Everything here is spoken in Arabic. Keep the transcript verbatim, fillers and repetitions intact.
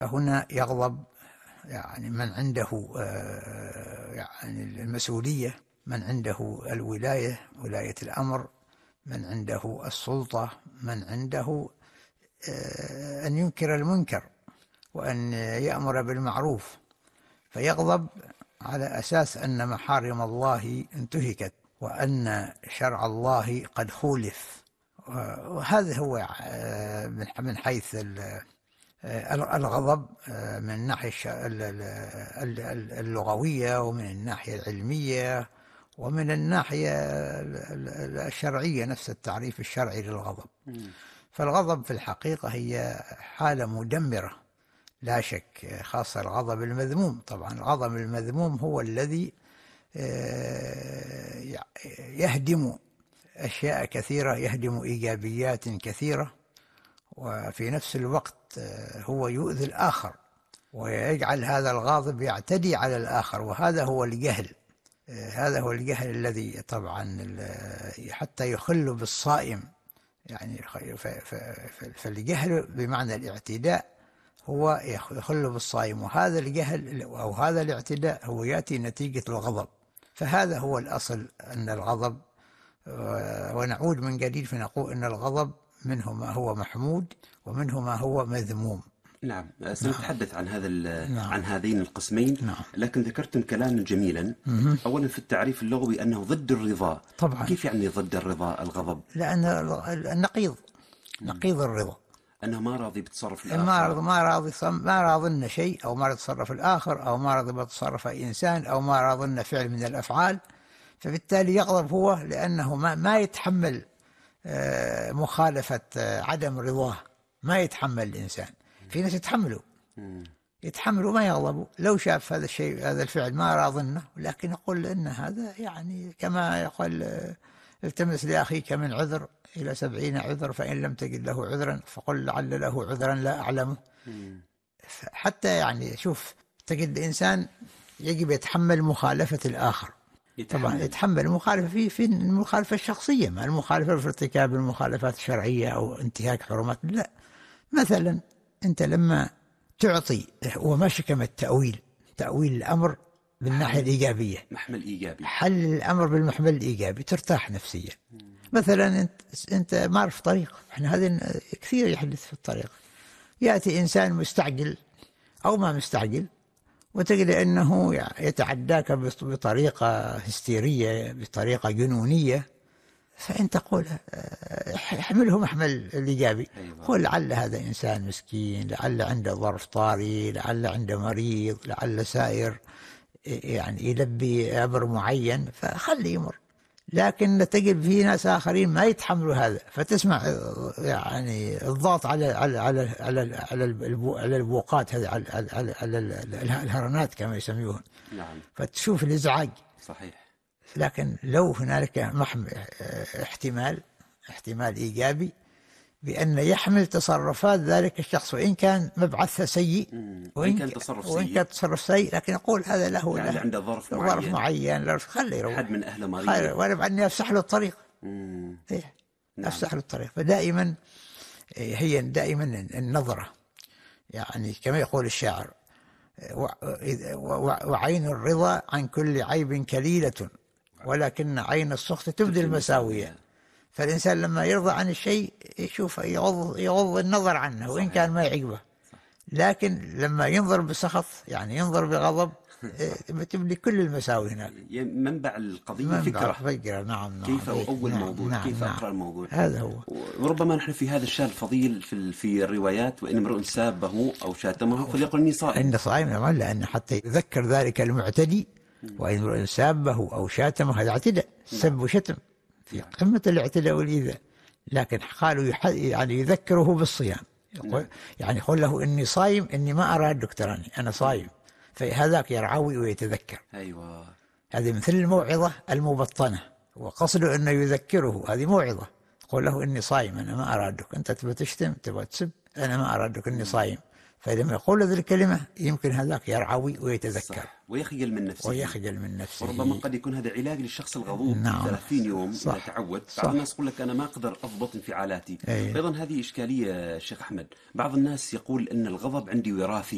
هنا يغضب يعني من عنده يعني المسؤولية، من عنده الولاية، ولاية الأمر، من عنده السلطة، من عنده أن ينكر المنكر وأن يأمر بالمعروف، فيغضب على أساس أن محارم الله انتهكت وأن شرع الله قد خولف. وهذا هو من حيث الغضب من الناحية اللغوية ومن الناحية العلمية ومن الناحية الشرعية، نفس التعريف الشرعي للغضب. فالغضب في الحقيقة هي حالة مدمرة لا شك، خاصة الغضب المذموم. طبعا الغضب المذموم هو الذي يهدم أشياء كثيرة، يهدم إيجابيات كثيرة، وفي نفس الوقت هو يؤذي الآخر ويجعل هذا الغاضب يعتدي على الآخر، وهذا هو الجهل. هذا هو الجهل الذي طبعا حتى يخل بالصائم، يعني فالجهل بمعنى الاعتداء هو يخل بالصائم، وهذا الجهل أو هذا الاعتداء هو يأتي نتيجة الغضب. فهذا هو الأصل، أن الغضب، ونعود من جديد فنقول أن الغضب منه ما هو محمود ومنه ما هو مذموم. نعم، سنتحدث عن هذا نعم. عن هذين القسمين. نعم. لكن ذكرتم كلاما جميلا. م- أولا في التعريف اللغوي أنه ضد الرضا. طبعا. كيف يعني ضد الرضا الغضب؟ لأن النقيض نقيض الرضا، أنه ما راضي بتصرف الآخر، ما راضي ما راضي ما راضي شيء، أو ما راضي تصرف الآخر، أو ما راضي بتصرف إنسان، أو ما راضي فعل من الأفعال. فبالتالي يغضب هو لأنه ما, ما يتحمل مخالفة عدم رضاه، ما يتحمل الإنسان. في ناس يتحملوا يتحملوا ما يغضبوا لو شاف هذا الشيء هذا الفعل ما راضنه، لكن يقول إن هذا يعني كما يقول التمس لأخيك من عذر إلى سبعين عذر فإن لم تجد له عذرا فقل لعل له عذرا لا أعلمه. حتى يعني شوف تجد الإنسان يجب يتحمل مخالفة الآخر. يتحمل. طبعا يتحمل المخالفة في في المخالفة الشخصية، ما المخالفة في ارتكاب المخالفات الشرعية أو انتهاك حرمات. لا، مثلا أنت لما تعطي وماشي كما التأويل، تأويل الأمر بالناحية الإيجابية، محمل إيجابي، حل الأمر بالمحمل الإيجابي، ترتاح نفسيا. مثلا أنت أنت معرف طريق، إحنا هذا كثير يحدث في الطريق، يأتي إنسان مستعجل أو ما مستعجل وتجد أنه يتعداك بطريقة هستيرية، بطريقة جنونية، فأنت قول احمله محمل الإيجابي. قل لعل هذا إنسان مسكين، لعل عنده ظرف طارئ، لعل عنده مريض، لعل سائر يعني يلبي أمر معين، فخلي يمر. لكن تجد في ناس آخرين ما يتحملوا هذا، فتسمع يعني الضغط على على على على على البوقات هذه، على على على الهرنات كما يسميوها. نعم. فتشوف الإزعاج. صحيح. لكن لو هنالك احتمال احتمال إيجابي بأن يحمل تصرفات ذلك الشخص، وإن كان مبعثه سيء، وإن كان تصرف سيء، وإن كان تصرف سيء، لكن يقول هذا له يعني له عنده ظرف معين، ظرف معين، خلي يروح. حد من أهله مريض، وأنا بعني أفسح له الطريق. إيه؟ نعم. أفسح له الطريق. فدائما هي دائما النظرة، يعني كما يقول الشاعر: وعين الرضا عن كل عيب كليلة ولكن عين السخط تبدي المساوية. فالإنسان لما يرضى عن الشيء يشوف يغض, يغض النظر عنه وإن كان ما يعجبه، لكن لما ينظر بسخط يعني ينظر بغضب تبدي كل المساوي هناك. منبع القضية منبع فكرة. فكرة. نعم. نعم. كيف أول نعم. موضوع. نعم. كيف نعم. أقرأ الموضوع. هذا هو. وربما نحن في هذا الشأن الفضيل في في الروايات: وإن امرؤ سابه أو شاتمه فليقل إني صائم. إني صائم، لأن حتى يذكر ذلك المعتدي. وإن امرؤ سابه أو شاتمه هذا اعتداء، سب وشتم في قمة الاعتداء والإيذاء. لكن قالوا يعني يذكره بالصيام، يقول يعني يقول له إني صايم، إني ما أرادك تراني أنا صايم، فهذاك يرعوي ويتذكر. أيوة. هذه مثل الموعظة المبطنة، وقصده أنه يذكره، هذه موعظة. يقول له إني صايم، أنا ما أرادك، أنت تبغى تشتم تبغى تسب، أنا ما أرادك، إني صايم. فلما يقول هذه الكلمة يمكن هذاك يرعوي ويتذكر. صح. ويخجل من نفسه. ويخجل من نفسه. وربما قد يكون هذا علاج للشخص الغضوب. نعم. ثلاثين يوم صح. إذا تعود. بعض الناس يقول لك أنا ما أقدر أضبط انفعالاتي. أيضا هذه إشكالية شيخ أحمد. بعض الناس يقول أن الغضب عندي وراثي.